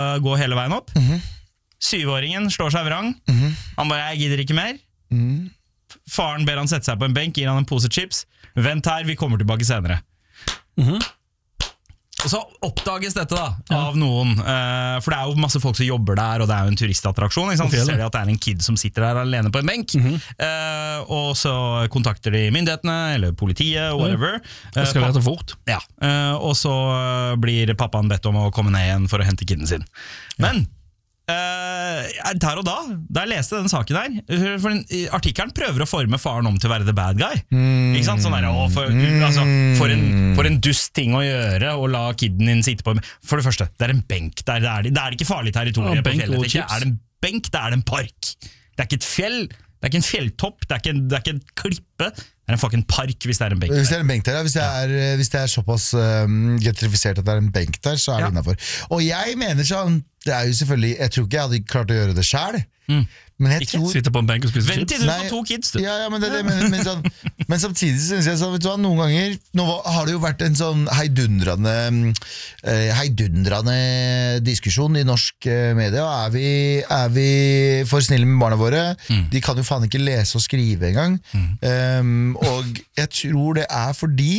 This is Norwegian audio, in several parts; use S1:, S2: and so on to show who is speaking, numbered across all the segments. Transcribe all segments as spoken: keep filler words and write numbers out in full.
S1: gå hele veien opp.
S2: Mm-hmm.
S1: Syvåringen slår seg vrang.
S2: Mm-hmm.
S1: Han bare, jeg gidder ikke mer.
S2: Mm.
S1: Faren ber han sette seg på en benk, gir han en pose chips. Vent her, vi kommer tilbake senere.
S3: Mhm.
S1: Og så oppdages dette da, av noen, uh, for det er jo masse folk som jobber der, og det er jo en turistattraksjon, ikke sant? Så ser de at det er en kid som sitter der alene på en benk,
S3: Mhm.
S1: uh, og så kontakter de myndighetene, eller politiet, whatever.
S3: Det skal være til fort.
S1: Ja, uh, og så blir pappaen bedt om å komme ned igjen for å hente kiden sin. Men Uh, der og da, da jeg leste den saken der, for den, artikkelen prøver å forme faren om til å være the bad guy.
S2: Mm.
S1: Ikke sant? Sånn der, å, for, altså, for, en, for en dust ting å gjøre å la kiden din sitte på. For det første, det er en benk der, det er det, det er ikke farlig territorium
S3: ja,
S1: på fjellet. Det
S3: chips.
S1: er en benk, det er en park. Det er ikke et fjell, det er ikke en fjelltopp, det er ikke en, det er ikke en klippe. Det er en fucking park hvis det er en benk der.
S2: Hvis det er en benk der, ja. Hvis det er, hvis det er såpass um, gentrifisert at det er en benk der, så er det
S1: Ja.
S2: innenfor. Og jeg mener sånn, det er jo selvfølgelig, jeg tror ikke jeg hadde klart å gjøre det selv,
S1: Mm.
S2: men jeg
S1: Ikke
S2: tror...
S3: Sitter på en benk og spiser
S1: Vent
S3: chips.
S1: til du
S2: Nei.
S1: får to kids, du.
S2: Ja, ja, men, det, er det, men, men, sånn, men samtidig synes jeg sånn, vet du hva, noen ganger, nå har det jo vært en sånn heidundrende, eh, heidundrende diskusjon i norsk eh, media. Er vi, er vi for snille med barna våre?
S1: Mm.
S2: De kan jo faen ikke lese og skrive engang.
S1: Mm.
S2: Um, og jeg tror det er fordi,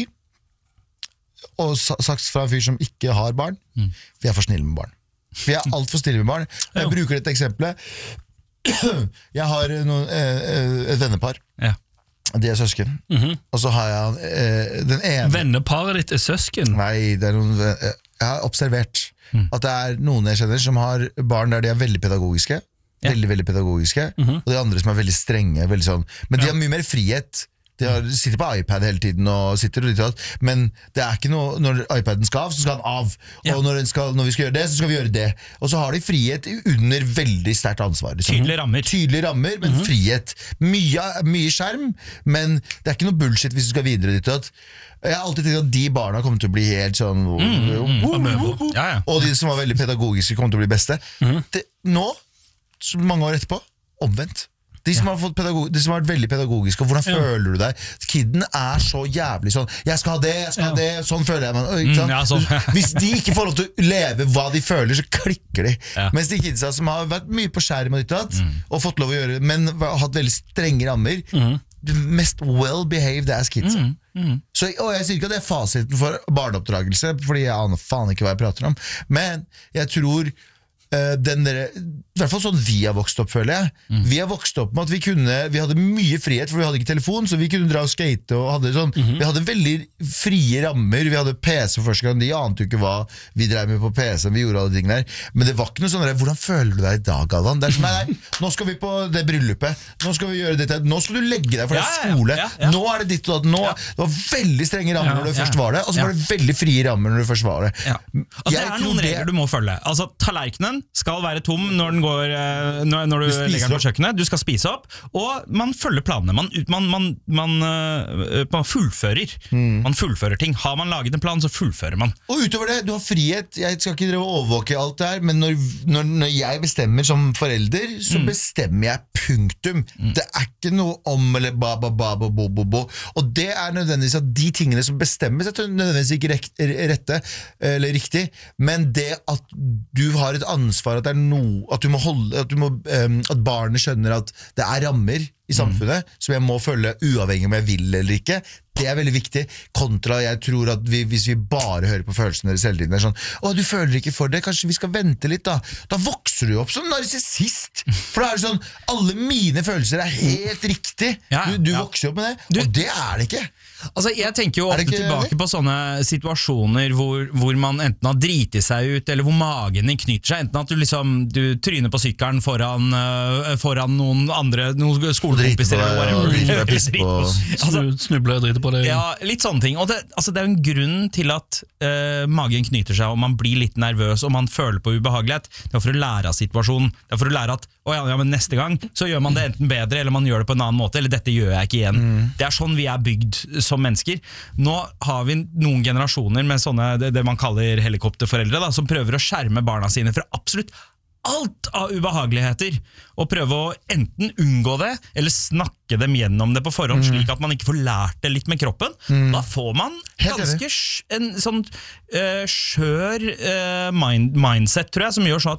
S2: og sa- sagt fra en fyr som ikke har barn,
S1: Mm.
S2: vi er for snille med barn. Vi er alt for snille med barn. Jeg
S1: Jo.
S2: bruker dette eksempelet. Jeg har noen, eh, et vennepar.
S1: Ja.
S2: De er søsken.
S3: Mhm.
S2: Og så har jeg eh, den ene
S3: Venneparet ditt er søsken.
S2: Nei, det er noen eh, jeg har observert
S1: Mm.
S2: at det er noen jeg kjenner som har barn der de er veldig pedagogiske.
S1: Ja.
S2: Veldig, veldig pedagogiske.
S3: Mhm.
S2: Og de andre som er veldig strenge. Veldig sånn. Men de
S3: Ja.
S2: har mye mer frihet. De har, sitter på iPad hele tiden og sitter og litt, men det er ikke noe, når iPaden skal av, så skal den av.
S1: Ja.
S2: Og når, den skal, når vi skal gjøre det, så skal vi gjøre det. Og så har de frihet under veldig sterkt ansvar. Liksom.
S1: Tydelige rammer.
S2: Tydelige rammer, men
S3: Mhm.
S2: frihet. Mye, mye skjerm, men det er ikke noe bullshit hvis du skal videre dit. At jeg har alltid tenkt at de barna kommer til å bli helt sånn
S3: amøber.
S1: Ja, ja.
S2: og de som var veldig pedagogiske kommer til å bli beste.
S3: Mhm.
S2: det, Nå, så mange år etterpå, omvendt. De som, har fått pedagog, de som har vært veldig pedagogiske, og hvordan
S3: Ja.
S2: føler du deg? Kidden er så jævlig sånn, jeg skal ha det, jeg skal ha
S3: Ja.
S2: det, sånn føler jeg meg. Ikke
S1: Mm,
S2: sant?
S1: ja, sånn.
S2: Hvis de ikke får lov til å leve hva de føler, så klikker de.
S1: Ja.
S2: Mens de kidsa som har vært mye på skjerm og ditt og datt, og fått lov å gjøre, men har hatt veldig strenge rammer,
S3: Mhm.
S2: the mest well-behaved ass kids.
S1: Mm, mm.
S2: Så, og jeg sier ikke at det er fasiten for barneoppdragelse, fordi jeg aner faen ikke hva jeg prater om, men jeg tror eh, den der, i hvert fall sånn vi har vokst opp, føler jeg.
S1: Mm.
S2: Vi har vokst opp med at vi kunne, vi hadde mye frihet, for vi hadde ikke telefon, så vi kunne dra og skate, og hadde sånn,
S1: Mhm.
S2: vi hadde veldig frie rammer, vi hadde P C for første gang, de ante jo ikke hva vi drev med på P C, vi gjorde alle de tingene der, men det var ikke noe sånn der, hvordan føler du deg i dag, Adam? Det er sånn, nei, nei, nå skal vi på det bryllupet, nå skal vi gjøre dette, nå skal du legge deg for det
S1: Ja,
S2: er
S1: ja,
S2: skole,
S1: ja, ja.
S2: nå er det ditt og datt, nå,
S1: Ja.
S2: det var veldig strenge rammer
S3: Ja,
S2: når du
S1: ja.
S2: først var det, og så
S1: Ja.
S2: var det veldig frie rammer når du først var det.
S1: Ja. Altså, det
S2: Jeg
S1: er
S2: tror
S1: noen
S2: det-
S1: regler du må følge. Altså, tallerkenen skal være tom når, den går, eh, når, når du,
S2: Du spiser
S1: legger den på
S2: opp.
S1: kjøkkenet. Du skal spise opp, og man følger planene. Man, man, man, man, eh, man fullfører.
S2: Mm.
S1: Man fullfører ting. Har man laget en plan, så fullfører man.
S2: Og utover det, du har frihet. Jeg skal ikke drive og overvåke alt det her, men når, når, når jeg bestemmer som forelder, så
S1: Mm.
S2: bestemmer jeg punktum. Det er ikke noe om eller ba, ba, ba, ba, bo, bo, bo. Og det er nødvendigvis at de tingene som bestemmes, er nødvendigvis ikke rekt, rette eller riktig, men det at du har et ansvar, at det er noe, at du må holde, at, du må, um, at barnet skjønner at det er rammer i samfunnet som jeg må følge uavhengig om jeg vil eller ikke, det er veldig viktig, kontra jeg tror at vi, hvis vi bare hører på følelsene deres hele tiden, det er sånn, å du føler ikke for det, kanskje vi skal vente litt da, da vokser du opp som narsissist, for da er det sånn, alle mine følelser er helt riktig,
S1: Ja,
S2: du, du
S1: ja.
S2: vokser opp med det,
S1: Du-
S2: og det er det ikke.
S1: Altså, jeg tenker jo
S2: Er det
S1: ofte
S2: ikke
S1: tilbake
S2: det?
S1: på sånne situasjoner hvor, hvor man enten har driti seg ut, eller hvor magen din knyter seg. Enten at du liksom du tryner på sykkelen foran, øh, foran noen andre, noen skolekompiser,
S2: Driter på
S1: eller
S2: deg, og
S1: whatever.
S2: pisser på-
S1: Altså,
S3: Snu- Snubler og driter på det.
S1: ja, litt sånne ting. Og det, altså, det er jo en grunn til at øh, magen knyter seg, og man blir litt nervøs, og man føler på ubehagelighet. Det er for å lære av situasjonen. Det er for å lære at å ja, ja, men neste gang så gjør man det enten bedre, eller man gjør det på en annen måte, eller dette gjør jeg ikke igjen. Det er sånn vi er bygd som mennesker. Nå har vi noen generasjoner med sånne, det, det man kaller helikopterforeldre, da, som prøver å skjerme barna sine fra absolutt alt av ubehageligheter, og prøve å enten unngå det, eller snakke dem gjennom det på forhånd, slik at man ikke får lært det litt med kroppen. Da får man
S2: Helt
S1: ganske sk- en sånn uh, skjør uh, mind, mindset, tror jeg, som gjør sånn at